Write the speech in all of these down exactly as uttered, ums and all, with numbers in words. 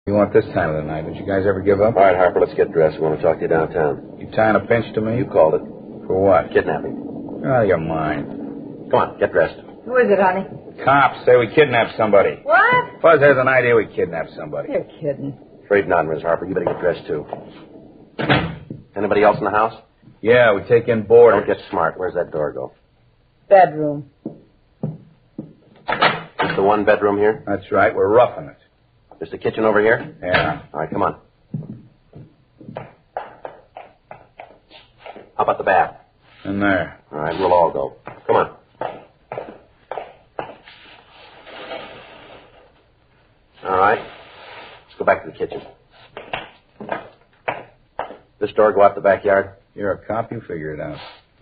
You want this time of the night? Did you guys ever give up? All right, Harper, let's get dressed. We want to talk to you downtown. You tying a pinch to me? You called it. For what? Kidnapping. Oh, you're mine. Come on, get dressed. Who is it, honey? Cops say we kidnapped somebody. What? Fuzz has an idea we kidnapped somebody. You're kidding. Afraid not, Miss Harper. You better get dressed, too. Anybody else in the house? Yeah, we take in boarders. Don't get smart. Where's that door go? Bedroom. It's the one bedroom here? That's right. We're roughing it. There's the kitchen over here? Yeah. All right, come on. How about the bath? In there. All right, we'll all go. Come on. All right. Let's go back to the kitchen. This door go out the backyard? You're a cop. You figure it out.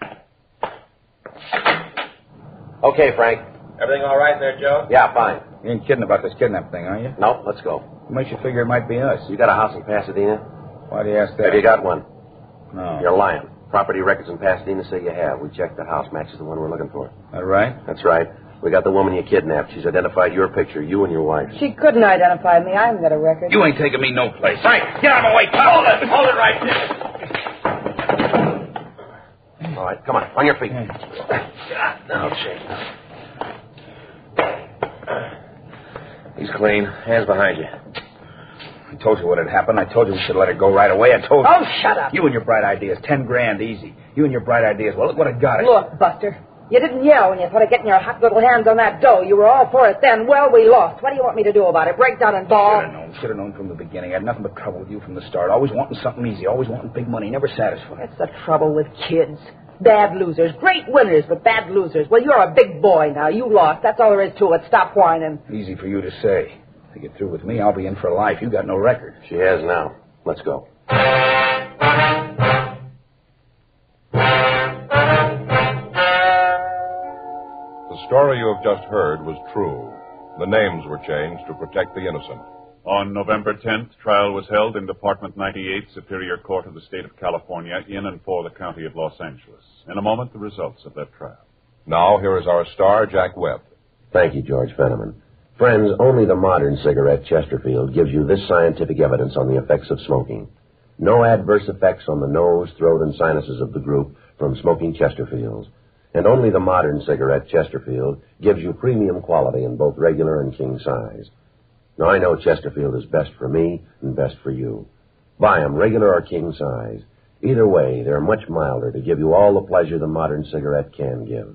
Okay, Frank. Everything all right there, Joe? Yeah, fine. You ain't kidding about this kidnap thing, are you? No, let's go. What makes you figure it might be us? You got a house in Pasadena? Why do you ask that? Have you got one? No. You're lying. Property records in Pasadena say you have. We checked the house. Matches the one we're looking for. That right? That's right. We got the woman you kidnapped. She's identified your picture, you and your wife. She couldn't identify me. I haven't got a record. You ain't taking me no place. Frank, get out of my way. Hold it. Hold it right there. All right, come on. On your feet. Now, shake. He's clean. Hands behind you. I told you what had happened. I told you we should let it go right away. I told you. Oh, shut up. You and your bright ideas. Ten grand easy. You and your bright ideas. Well, look what I got. Look, Buster. You didn't yell when you thought of getting your hot little hands on that dough. You were all for it then. Well, we lost. What do you want me to do about it? Break down and bawl? Should have known. Should have known from the beginning. I had nothing but trouble with you from the start. Always wanting something easy. Always wanting big money. Never satisfied. That's the trouble with kids. Bad losers. Great winners, but bad losers. Well, you're a big boy now. You lost. That's all there is to it. Stop whining. Easy for you to say. If you get through with me, I'll be in for life. You got no record. She has now. Let's go. The story you have just heard was true. The names were changed to protect the innocent. On November tenth, trial was held in Department ninety-eight, Superior Court of the State of California, in and for the County of Los Angeles. In a moment, the results of that trial. Now, here is our star, Jack Webb. Thank you, George Fenneman. Friends, only the modern cigarette, Chesterfield, gives you this scientific evidence on the effects of smoking. No adverse effects on the nose, throat, and sinuses of the group from smoking Chesterfields. And only the modern cigarette, Chesterfield, gives you premium quality in both regular and king size. Now, I know Chesterfield is best for me and best for you. Buy them, regular or king size. Either way, they're much milder to give you all the pleasure the modern cigarette can give.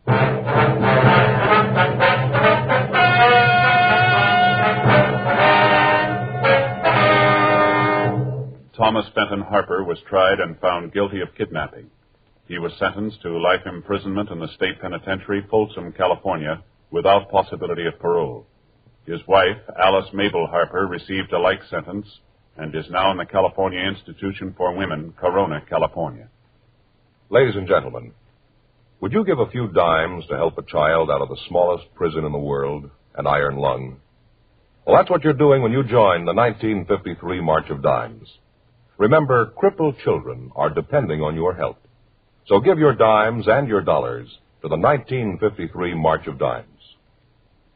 Thomas Benton Harper was tried and found guilty of kidnapping. He was sentenced to life imprisonment in the state penitentiary, Folsom, California, without possibility of parole. His wife, Alice Mabel Harper, received a like sentence and is now in the California Institution for Women, Corona, California. Ladies and gentlemen, would you give a few dimes to help a child out of the smallest prison in the world, an iron lung? Well, that's what you're doing when you join the nineteen fifty-three March of Dimes. Remember, crippled children are depending on your help. So give your dimes and your dollars to the nineteen fifty-three March of Dimes.